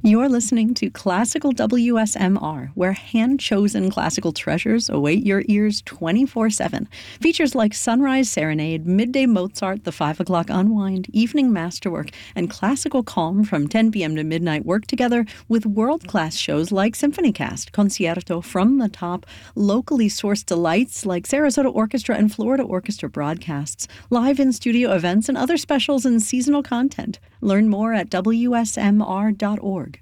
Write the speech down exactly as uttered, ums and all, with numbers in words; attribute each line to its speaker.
Speaker 1: You're listening to Classical W S M R, where hand-chosen classical treasures await your ears twenty-four seven. Features like Sunrise Serenade, Midday Mozart, The five o'clock Unwind, Evening Masterwork, and Classical Calm from ten p.m. to midnight work together with world-class shows like SymphonyCast, Concierto, From the Top, locally sourced delights like Sarasota Orchestra and Florida Orchestra broadcasts, live in-studio events, and other specials and seasonal content. Learn more at W S M R dot org.